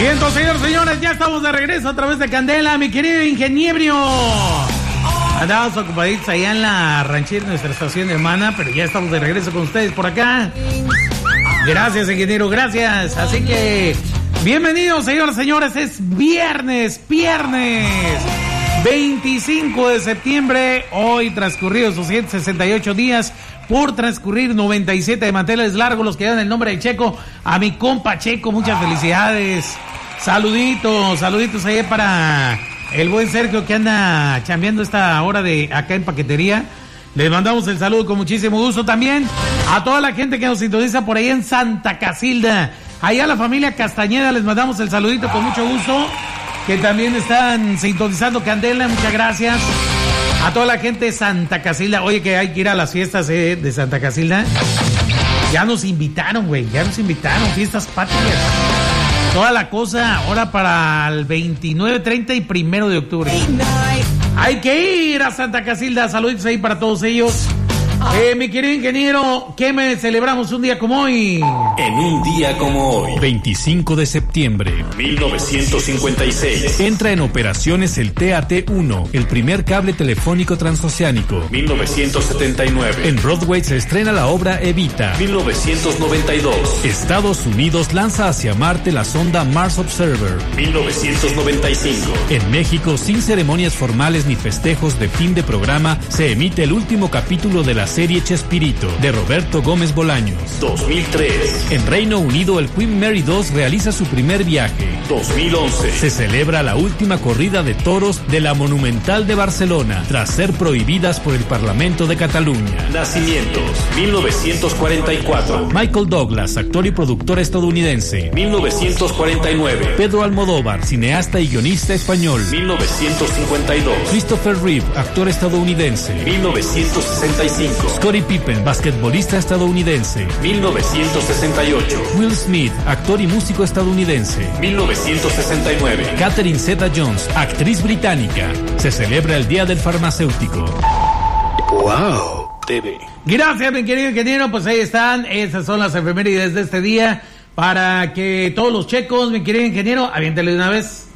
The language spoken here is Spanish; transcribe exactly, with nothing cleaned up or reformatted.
Bien, entonces, señores, señores, ya estamos de regreso a través de Candela, mi querido ingeniero. Andamos ocupaditos allá en la ranchera, nuestra estación hermana, pero ya estamos de regreso con ustedes por acá. Gracias, ingeniero, gracias. Así que, bienvenidos, señores, señores, es viernes, viernes, veinticinco de septiembre, hoy transcurridos doscientos sesenta y ocho días, por transcurrir noventa y siete de manteles largos, los que dan el nombre de Checo, a mi compa Checo, muchas felicidades. Saluditos, saluditos ahí para el buen Sergio que anda chambeando esta hora de acá en paquetería. Les mandamos el saludo con muchísimo gusto también a toda la gente que nos sintoniza por ahí en Santa Casilda. Allá a la familia Castañeda les mandamos el saludito con mucho gusto, que también están sintonizando Candela, muchas gracias. A toda la gente de Santa Casilda, oye que hay que ir a las fiestas eh, de Santa Casilda. Ya nos invitaron, güey, ya nos invitaron, fiestas patrias. Toda la cosa ahora para el veintinueve, treinta y primero de octubre. Hay que ir a Santa Casilda. Saluditos ahí para todos ellos. Eh, mi querido ingeniero, ¿qué me celebramos un día como hoy? En un día como hoy, veinticinco de septiembre, mil novecientos cincuenta y seis, entra en operaciones el T A T uno, el primer cable telefónico transoceánico. mil novecientos setenta y nueve, en Broadway se estrena la obra Evita. mil novecientos noventa y dos, Estados Unidos lanza hacia Marte la sonda Mars Observer. mil novecientos noventa y cinco, en México, sin ceremonias formales ni festejos de fin de programa, se emite el último capítulo de la serie Chespirito, de Roberto Gómez Bolaños. dos mil tres, en Reino Unido el Queen Mary dos realiza su primer viaje. dos mil once, se celebra la última corrida de toros de la Monumental de Barcelona, tras ser prohibidas por el Parlamento de Cataluña. Nacimientos, mil novecientos cuarenta y cuatro, Michael Douglas, actor y productor estadounidense. mil novecientos cuarenta y nueve, Pedro Almodóvar, cineasta y guionista español. mil novecientos cincuenta y dos, Christopher Reeve, actor estadounidense. mil novecientos sesenta y cinco, Scottie Pippen, basquetbolista estadounidense. mil novecientos sesenta y ocho, Will Smith, actor y músico estadounidense. mil novecientos sesenta y nueve, Catherine Zeta-Jones, actriz británica. Se celebra el Día del Farmacéutico. Wow, T V. Gracias, mi querido ingeniero, pues ahí están, esas son las efemérides de este día, para que todos los checos, mi querido ingeniero, aviéntale de una vez.